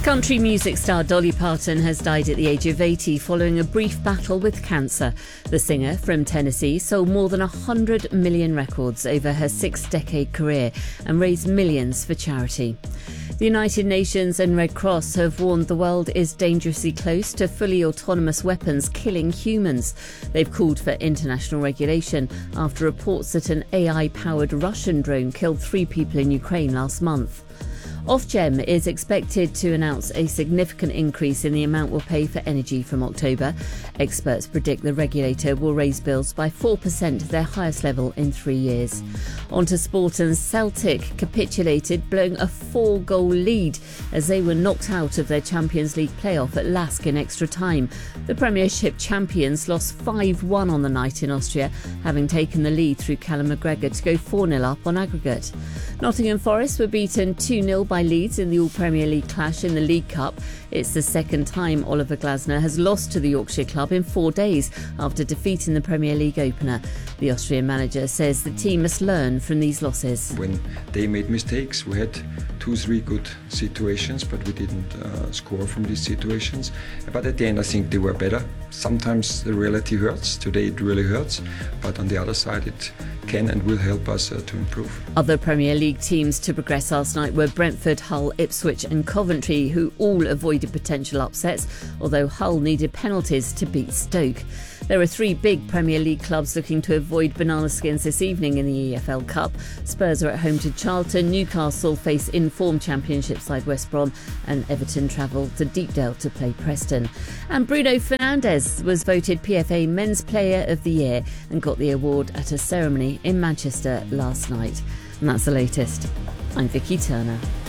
Country music star Dolly Parton has died at the age of 80 following a brief battle with cancer. The singer from Tennessee sold more than 100 million records over her 6-decade career and raised millions for charity. The United Nations and Red Cross have warned the world is dangerously close to fully autonomous weapons killing humans. They've called for international regulation after reports that an AI-powered Russian drone killed 3 people in Ukraine last month. Ofgem is expected to announce a significant increase in the amount we'll pay for energy from October. Experts predict the regulator will raise bills by 4%, their highest level in 3 years. On to sport, and Celtic capitulated, blowing a 4-goal lead as they were knocked out of their Champions League playoff at Lask in extra time. The Premiership champions lost 5-1 on the night in Austria, having taken the lead through Callum McGregor to go 4-0 up on aggregate. Nottingham Forest were beaten 2-0 by Leeds in the All-Premier League clash in the League Cup. It's the second time Oliver Glasner has lost to the Yorkshire club in 4 days after defeating the Premier League opener. The Austrian manager says the team must learn from these losses. When they made mistakes, we had 2-3 good situations, but we didn't score from these situations. But at the end, I think they were better. Sometimes the reality hurts. Today it really hurts. But on the other side, it can and will help us to improve. Other Premier League teams to progress last night were Brentford, Hull, Ipswich and Coventry, who all avoided potential upsets, although Hull needed penalties to beat Stoke. There are 3 big Premier League clubs looking to avoid banana skins this evening in the EFL Cup. Spurs are at home to Charlton, Newcastle face in-form Championship side West Brom, and Everton travel to Deepdale to play Preston. And Bruno Fernandes was voted PFA Men's Player of the Year and got the award at a ceremony in Manchester last night. And that's the latest. I'm Vicky Turner.